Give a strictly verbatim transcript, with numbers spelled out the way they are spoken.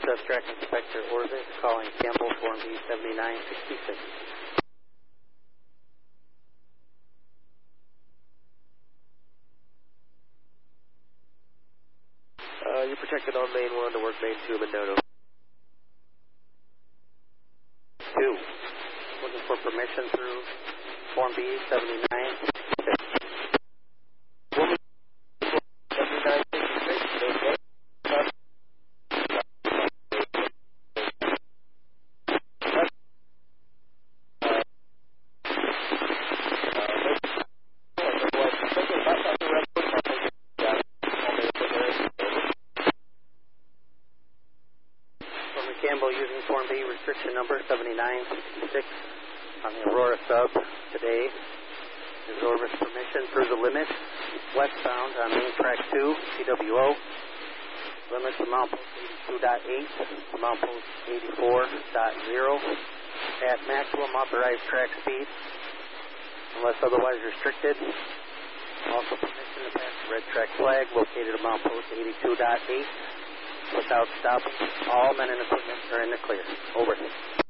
S Track Inspector Orvis calling Campbell Form B seventy-nine sixty-six. Uh, you're protected on main one to work main two, Mendoza. Two. Looking for permission through Form B seventy-nine sixty-six. seventy-nine sixty-six, okay. Campbell using Form B restriction number seventy-nine sixty-six on the Aurora sub today. Is Orvis permission through the limit westbound on main track two, C W O. Limits to mount post eighty-two point eight to mount post eighty-four point zero at maximum authorized track speed unless otherwise restricted. Also permission to pass the red track flag located at mount post eighty-two point eight. Without stopping, all men and equipment are in the clear. Over.